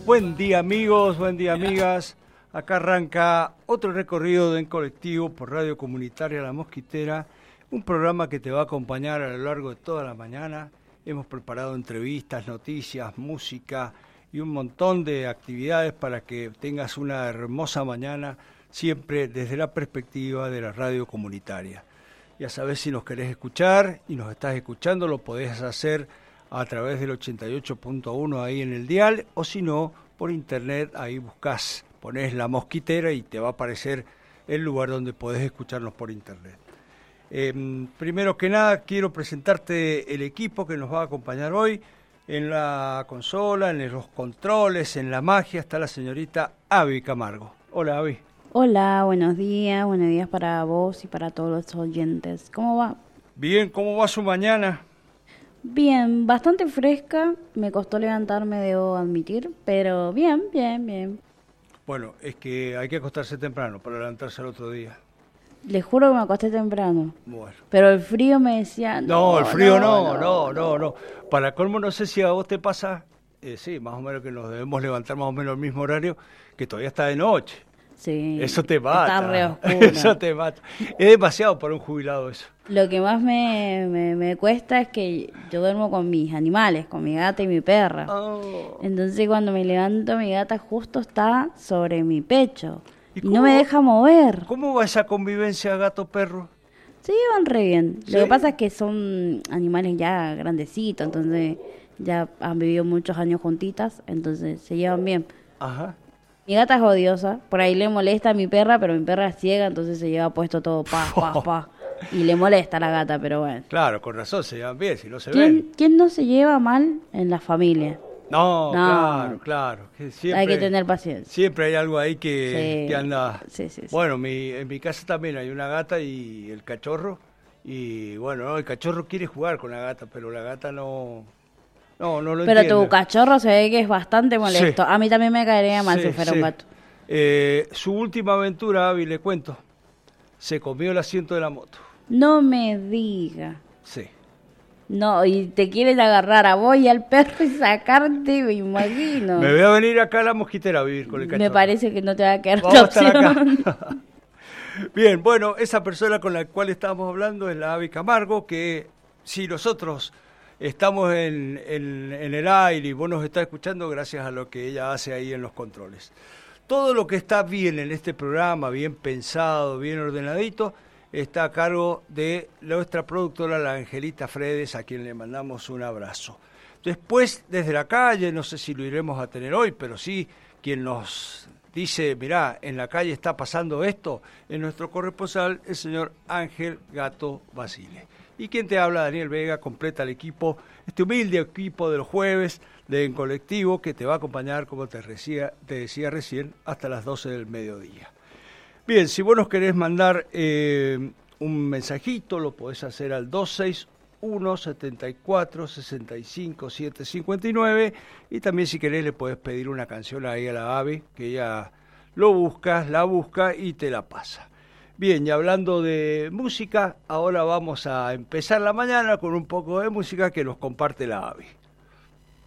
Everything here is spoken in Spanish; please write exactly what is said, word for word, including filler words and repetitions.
Buen día amigos, buen día amigas. Acá arranca otro recorrido de En Colectivo por Radio Comunitaria La Mosquitera, un programa que te va a acompañar a lo largo de toda la mañana. Hemos preparado entrevistas, noticias, música y un montón de actividades para que tengas una hermosa mañana, siempre desde la perspectiva de la radio comunitaria. Ya sabés, si nos querés escuchar y nos estás escuchando, lo podés hacer a través del ochenta y ocho punto uno ahí en el dial, o si no, por internet, ahí buscás, ponés La Mosquitera y te va a aparecer el lugar donde podés escucharnos por internet. Eh, primero que nada, quiero presentarte el equipo que nos va a acompañar hoy. En la consola, en los controles, en la magia, está la señorita Abby Camargo. Hola, Abby. Hola, buenos días, buenos días para vos y para todos los oyentes. ¿Cómo va? Bien, ¿cómo va su mañana? Bien, bastante fresca, me costó levantarme, debo admitir, pero bien, bien, bien. Bueno, es que hay que acostarse temprano para levantarse al otro día. Les juro que me acosté temprano. Bueno. Pero el frío me decía... No, No, el frío no, no, no, no, no. no. Para colmo, no sé si a vos te pasa, eh, sí, más o menos que nos debemos levantar más o menos al mismo horario, que todavía está de noche. Sí. Eso te mata. Está re oscuro. Eso te mata. Es demasiado para un jubilado eso. Lo que más me, me, me cuesta es que yo duermo con mis animales, con mi gata y mi perra. Oh. Entonces cuando me levanto, mi gata justo está sobre mi pecho. ¿Y Y cómo- no me deja mover. ¿Cómo va esa convivencia gato-perro? Se llevan re bien. ¿Sí? Lo que pasa es que son animales ya grandecitos, entonces ya han vivido muchos años juntitas, entonces se llevan bien. Ajá. Mi gata es odiosa, por ahí le molesta a mi perra, pero mi perra es ciega, entonces se lleva puesto todo pa, pa, pa. Y le molesta a la gata, pero bueno. Claro, con razón se llevan bien, si no se ¿Quién, ven. quién no se lleva mal en la familia? No, No. claro, claro. Que siempre, Hay que tener paciencia. Siempre hay algo ahí que, Sí. que anda... Sí, sí, sí. Bueno, mi, en mi casa también hay una gata y el cachorro. Y bueno, no, el cachorro quiere jugar con la gata, pero la gata no... No, no lo Pero entiende. tu cachorro se ve que es bastante molesto. Sí. A mí también me caería mal Sí, si fuera sí. un gato. Eh, su última aventura, Abby, le cuento, se comió el asiento de la moto. No me diga. Sí. No, y te quieren agarrar a vos y al perro y sacarte, me imagino. Me voy a venir acá a La Mosquitera a vivir con el cachorro. Me parece que no te va a quedar Vamos a otra estar opción. acá. Bien, bueno, esa persona con la cual estábamos hablando es la Abby Camargo, que si nosotros estamos en, en, en el aire y vos nos estás escuchando gracias a lo que ella hace ahí en los controles. Todo lo que está bien en este programa, bien pensado, bien ordenadito, está a cargo de nuestra productora, la Angelita Fredes, a quien le mandamos un abrazo. Después, desde la calle, no sé si lo iremos a tener hoy, pero sí, quien nos dice, mirá, en la calle está pasando esto, es nuestro corresponsal, el señor Ángel Gato Basile. Y quien te habla, Daniel Vega, completa el equipo, este humilde equipo de los jueves de En Colectivo, que te va a acompañar, como te decía, te decía recién, hasta las doce del mediodía. Bien, si vos nos querés mandar eh, un mensajito, lo podés hacer al dos seis uno, setenta y cuatro, sesenta y cinco, setecientos cincuenta y nueve, y también si querés le podés pedir una canción ahí a la Abby, que ella lo busca, la busca y te la pasa. Bien, y hablando de música, ahora vamos a empezar la mañana con un poco de música que nos comparte la Abby.